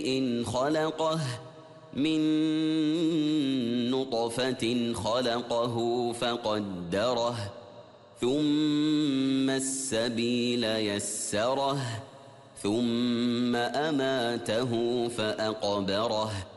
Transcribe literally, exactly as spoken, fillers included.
إن خلقه من نطفة خلقه فقدره ثم السبيل يسره ثم أماته فأقبره